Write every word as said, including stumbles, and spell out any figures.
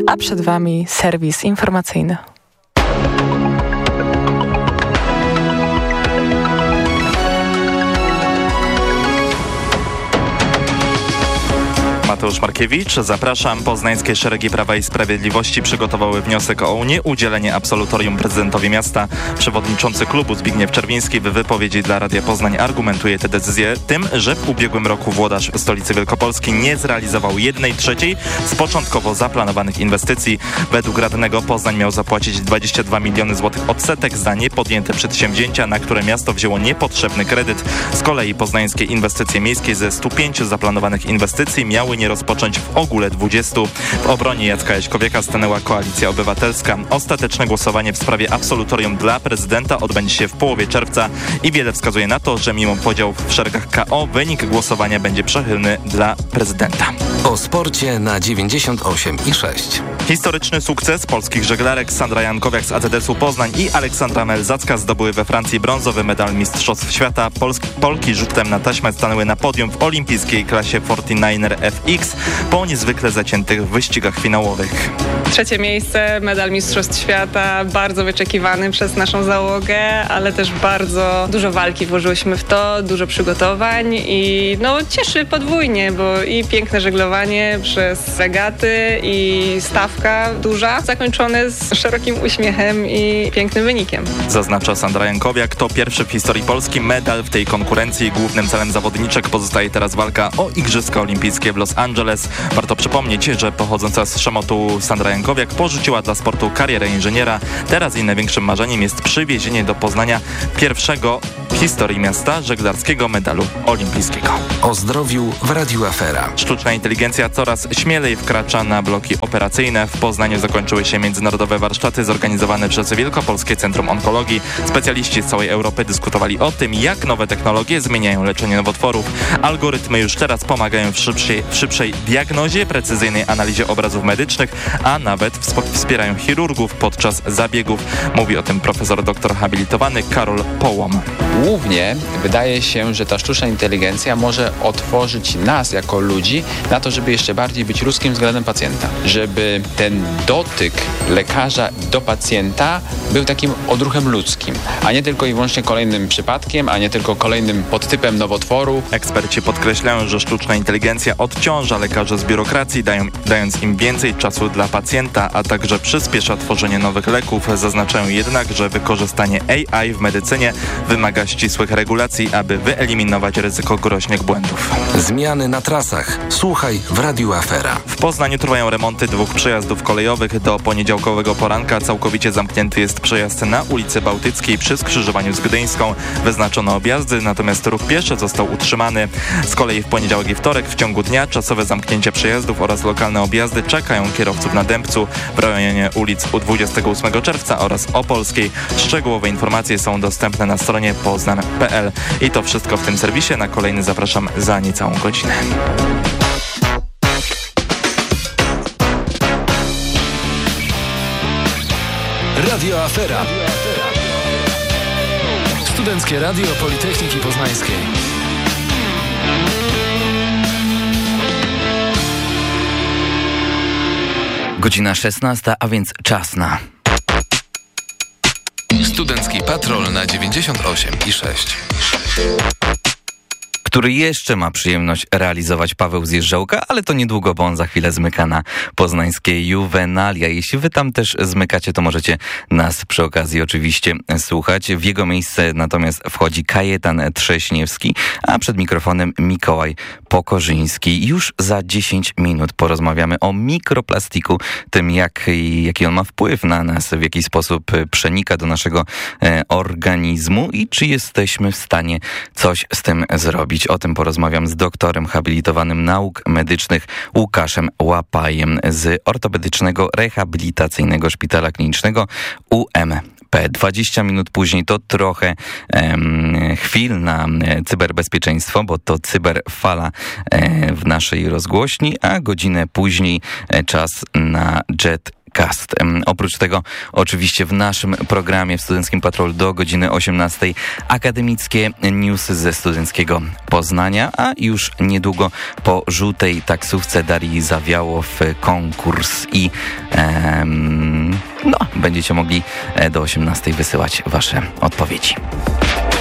a przed Wami serwis informacyjny. Mateusz Markiewicz, zapraszam. Poznańskie szeregi Prawa i Sprawiedliwości przygotowały wniosek o nieudzielenie absolutorium prezydentowi miasta. Przewodniczący klubu Zbigniew Czerwiński w wypowiedzi dla Radia Poznań argumentuje tę decyzję tym, że w ubiegłym roku włodarz stolicy Wielkopolski nie zrealizował jednej trzeciej z początkowo zaplanowanych inwestycji. Według radnego Poznań miał zapłacić dwadzieścia dwa miliony złotych odsetek za niepodjęte przedsięwzięcia, na które miasto wzięło niepotrzebny kredyt. Z kolei poznańskie inwestycje miejskie ze stu pięciu zaplanowanych inwestycji miały nie rozpocząć w ogóle dwudziestu. W obronie Jacka Jaśkowiaka stanęła Koalicja Obywatelska. Ostateczne głosowanie w sprawie absolutorium dla prezydenta odbędzie się w połowie czerwca i wiele wskazuje na to, że mimo podziałów w szeregach K O wynik głosowania będzie przychylny dla prezydenta. O sporcie na dziewięćdziesiąt osiem i sześć. Historyczny sukces polskich żeglarek Sandra Jankowiak z A Z S-u Poznań i Aleksandra Melzacka zdobyły we Francji brązowy medal Mistrzostw Świata. Polski, Polki rzutem na taśmę stanęły na podium w olimpijskiej klasie czterdzieści dziewięć F X po niezwykle zaciętych wyścigach finałowych. Trzecie miejsce, medal Mistrzostw Świata, bardzo wyczekiwany przez naszą załogę, ale też bardzo dużo walki włożyłyśmy w to, dużo przygotowań i no cieszy podwójnie, bo i piękne żeglowanie przez regaty i stawka duża, zakończone z szerokim uśmiechem i pięknym wynikiem. Zaznacza Sandra Jankowiak, to pierwszy w historii Polski medal w tej konkurencji. Głównym celem zawodniczek pozostaje teraz walka o Igrzyska Olimpijskie w Los Angeles. Warto przypomnieć, że pochodząca z Szamotu Sandra Jankowiak porzuciła dla sportu karierę inżyniera. Teraz jej największym marzeniem jest przywiezienie do Poznania pierwszego w historii miasta żeglarskiego medalu olimpijskiego. O zdrowiu w Radiu Afera. Sztuczna inteligencja coraz śmielej wkracza na bloki operacyjne. W Poznaniu zakończyły się międzynarodowe warsztaty zorganizowane przez Wielkopolskie Centrum Onkologii. Specjaliści z całej Europy dyskutowali o tym, jak nowe technologie zmieniają leczenie nowotworów. Algorytmy już teraz pomagają w szybszej, w szybszej diagnozie, precyzyjnej analizie obrazów medycznych, a nawet wspierają chirurgów podczas zabiegów. Mówi o tym profesor doktor habilitowany Karol Połom. Głównie wydaje się, że ta sztuczna inteligencja może otworzyć nas jako ludzi na to, żeby jeszcze bardziej być ludzkim względem pacjenta. Żeby ten dotyk lekarza do pacjenta był takim odruchem ludzkim, a nie tylko i wyłącznie kolejnym przypadkiem, a nie tylko kolejnym podtypem nowotworu. Eksperci podkreślają, że sztuczna inteligencja odciąża lekarzy z biurokracji, dają, dając im więcej czasu dla pacjenta, a także przyspiesza tworzenie nowych leków. Zaznaczają jednak, że wykorzystanie A I w medycynie wymaga ścisłych regulacji, aby wyeliminować ryzyko groźnych błędów. Zmiany na trasach. Słuchaj w Radiu Afera. W Poznaniu trwają remonty dwóch przejazdów kolejowych. Do poniedziałkowego poranka całkowicie zamknięty jest przejazd na ulicy Bałtyckiej przy skrzyżowaniu z Gdyńską. Wyznaczono objazdy, natomiast ruch pieszy został utrzymany. Z kolei w poniedziałek i wtorek w ciągu dnia czasowe zamknięcie przejazdów oraz lokalne objazdy czekają kierowców na Dębcu w rejonie ulic dwudziestego ósmego czerwca oraz Opolskiej. Szczegółowe informacje są dostępne na stronie poznań kropka p l. I to wszystko w tym serwisie. Na kolejny zapraszam za niecałą godzinę. Radio Afera. Studenckie Radio Politechniki Poznańskiej. Godzina szesnasta, a więc czas na Studencki Patrol na dziewięćdziesiąt osiem i sześć. który jeszcze ma przyjemność realizować Paweł Zjeżdżałka, ale to niedługo, bo on za chwilę zmyka na poznańskie Juvenalia. Jeśli wy tam też zmykacie, to możecie nas przy okazji oczywiście słuchać. W jego miejsce natomiast wchodzi Kajetan Trześniewski, a przed mikrofonem Mikołaj Pokorzyński. Już za dziesięć minut porozmawiamy o mikroplastiku, tym jak, jaki on ma wpływ na nas, w jaki sposób przenika do naszego e, organizmu i czy jesteśmy w stanie coś z tym zrobić. O tym porozmawiam z doktorem habilitowanym nauk medycznych Łukaszem Łapajem z Ortopedycznego Rehabilitacyjnego Szpitala Klinicznego U M P. dwadzieścia minut później to trochę em, chwil na cyberbezpieczeństwo, bo to cyberfala e, w naszej rozgłośni, a godzinę później e, czas na Jet Cast. Oprócz tego oczywiście w naszym programie w Studenckim Patrolu do godziny osiemnastej akademickie newsy ze Studenckiego Poznania, a już niedługo po żółtej taksówce Darii Zawiałow konkurs i em, no, będziecie mogli do osiemnastej wysyłać wasze odpowiedzi.